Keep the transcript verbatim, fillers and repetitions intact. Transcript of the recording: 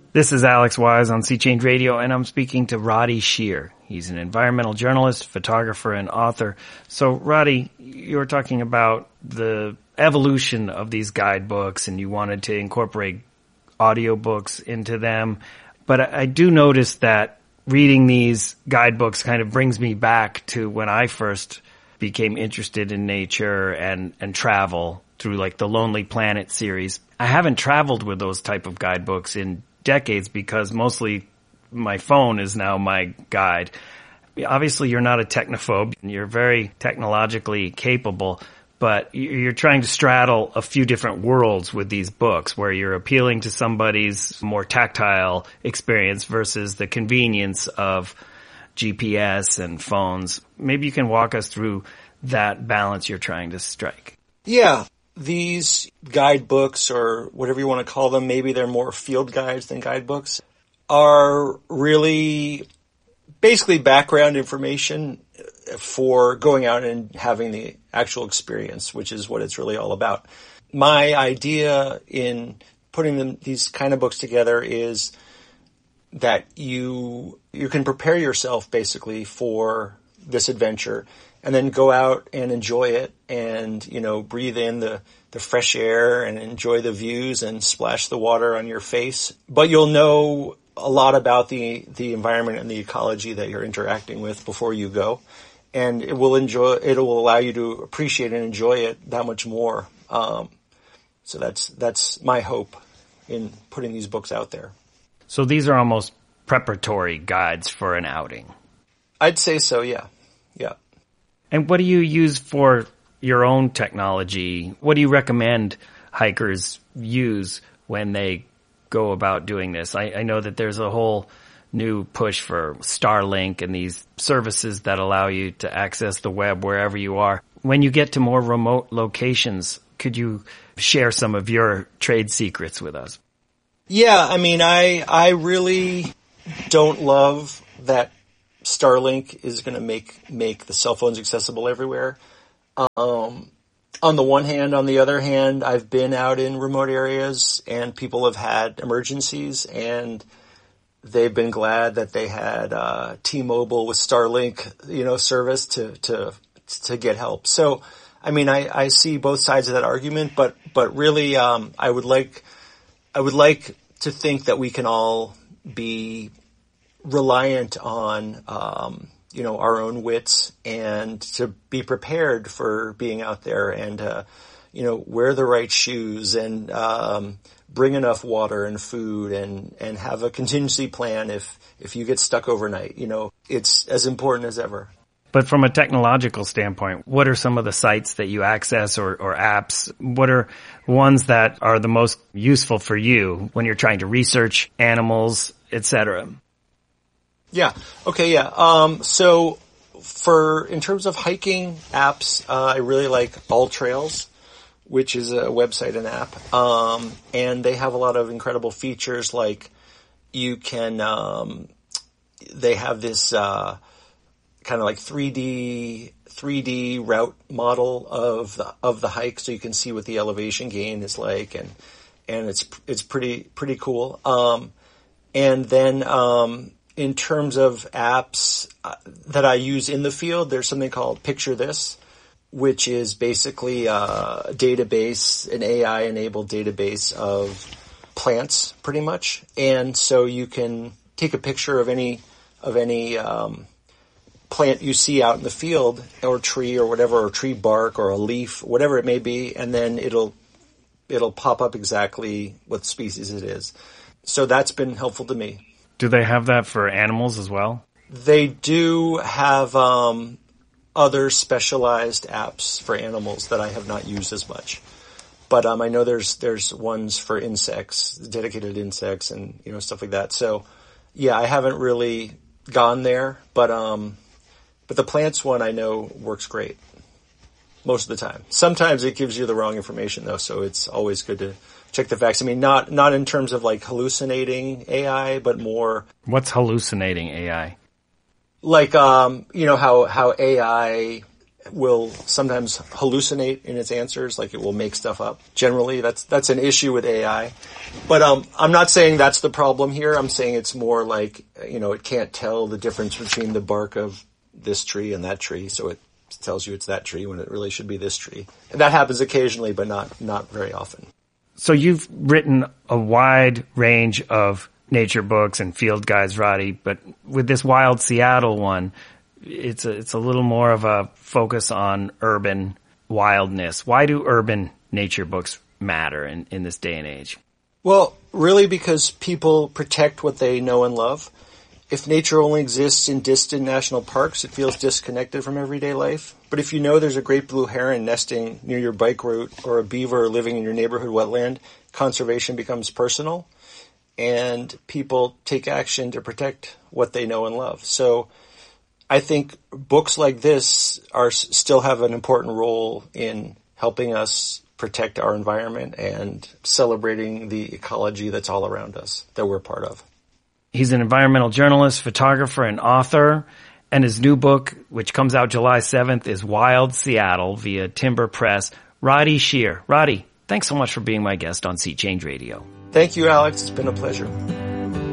This is Alex Wise on Sea Change Radio, and I'm speaking to Roddy Shear. He's an environmental journalist, photographer, and author. So, Roddy, you were talking about the evolution of these guidebooks, and you wanted to incorporate audiobooks into them. But I, I do notice that reading these guidebooks kind of brings me back to when I first became interested in nature and, and travel through like the Lonely Planet series. I haven't traveled with those type of guidebooks in decades because mostly my phone is now my guide. Obviously, you're not a technophobe. You're very technologically capable, but you're trying to straddle a few different worlds with these books where you're appealing to somebody's more tactile experience versus the convenience of G P S and phones. Maybe you can walk us through that balance you're trying to strike. Yeah. These guidebooks, or whatever you want to call them, maybe they're more field guides than guidebooks, are really basically background information for going out and having the actual experience, which is what it's really all about. My idea in putting them, these kind of books together is that you you can prepare yourself basically for this adventure and then go out and enjoy it and, you know, breathe in the, the fresh air and enjoy the views and splash the water on your face. But you'll know a lot about the, the environment and the ecology that you're interacting with before you go. And it will enjoy, it will allow you to appreciate and enjoy it that much more. Um, so that's, that's my hope in putting these books out there. So these are almost preparatory guides for an outing. I'd say so. Yeah. Yeah. And what do you use for your own technology? What do you recommend hikers use when they go about doing this? I, I know that there's a whole new push for Starlink and these services that allow you to access the web wherever you are. When you get to more remote locations, could you share some of your trade secrets with us? Yeah, I mean, I I really don't love that Starlink is going to make make the cell phones accessible everywhere. Um, on the one hand, on the other hand, I've been out in remote areas and people have had emergencies and they've been glad that they had uh, T-Mobile with Starlink, you know, service to to to get help. So, I mean, I, I see both sides of that argument, but but really, um, I would like I would like to think that we can all be reliant on, um, you know, our own wits and to be prepared for being out there and, uh, you know, wear the right shoes and, um, bring enough water and food and, and have a contingency plan if, if you get stuck overnight. You know, it's as important as ever. But from a technological standpoint, what are some of the sites that you access or, or apps? What are ones that are the most useful for you when you're trying to research animals, et cetera? Yeah. Okay. Yeah. Um, so for, in terms of hiking apps, uh, I really like All Trails, which is a website and app. Um, and they have a lot of incredible features like you can, um, they have this, uh, kind of like three D, three D route model of the, of the hike. So you can see what the elevation gain is like and, and it's, it's pretty, pretty cool. Um, and then, um, in terms of apps uh, that I use in the field, there's something called Picture This, which is basically uh, a database, an A I-enabled database of plants, pretty much. And so you can take a picture of any of any um, plant you see out in the field, or tree, or whatever, or tree bark, or a leaf, whatever it may be, and then it'll it'll pop up exactly what species it is. So that's been helpful to me. Do they have that for animals as well? They do have um, other specialized apps for animals that I have not used as much. But um, I know there's there's ones for insects, dedicated insects and, you know, stuff like that. So, yeah, I haven't really gone there. But um, but the plants one I know works great most of the time. Sometimes it gives you the wrong information, though, so it's always good to check the facts. I mean, not not in terms of like hallucinating A I, but more. What's hallucinating A I? Like, um, you know, how, how A I will sometimes hallucinate in its answers, like it will make stuff up. Generally, that's that's an issue with A I. But um, I'm not saying that's the problem here. I'm saying it's more like, you know, it can't tell the difference between the bark of this tree and that tree, so it tells you it's that tree when it really should be this tree. And that happens occasionally, but not not very often. So you've written a wide range of nature books and field guides, Roddy, but with this Wild Seattle one, it's a, it's a little more of a focus on urban wildness. Why do urban nature books matter in, in this day and age? Well, really because people protect what they know and love. If nature only exists in distant national parks, it feels disconnected from everyday life. But if you know there's a great blue heron nesting near your bike route or a beaver living in your neighborhood wetland, conservation becomes personal and people take action to protect what they know and love. So I think books like this are still have an important role in helping us protect our environment and celebrating the ecology that's all around us, that we're part of. He's an environmental journalist, photographer, and author, and his new book, which comes out July seventh, is Wild Seattle via Timber Press. Roddy Shear. Roddy, thanks so much for being my guest on Sea Change Radio. Thank you, Alex. It's been a pleasure.